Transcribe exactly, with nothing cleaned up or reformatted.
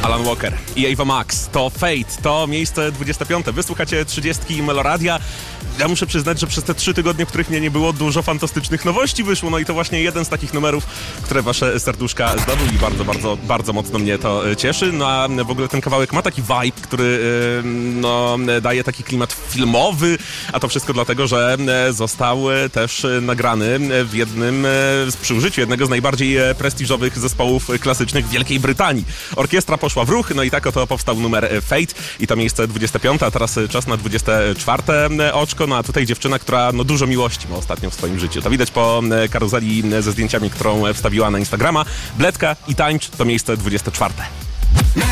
Alan Walker i Ava Max. To Fate, to miejsce dwudzieste piąte. Wysłuchacie trzydziestki Meloradia. Ja muszę przyznać, że przez te trzy tygodnie, w których mnie nie było, dużo fantastycznych nowości wyszło. No i to właśnie jeden z takich numerów, które wasze serduszka zdobył i bardzo, bardzo, bardzo mocno mnie to cieszy. No a w ogóle ten kawałek ma taki vibe, który no, daje taki klimat filmowy, a to wszystko dlatego, że został też nagrany w jednym, przy użyciu jednego z najbardziej prestiżowych zespołów klasycznych w Wielkiej Brytanii. Orkiestra poszła w ruch, no i tak oto powstał numer Fate i to miejsce dwudzieste piąte, a teraz czas na dwudzieste czwarte oczko. No a tutaj dziewczyna, która no dużo miłości ma ostatnio w swoim życiu. To widać po karuzeli ze zdjęciami, którą wstawiła na Instagrama. Bledka i Tańcz to miejsce dwudzieste czwarte.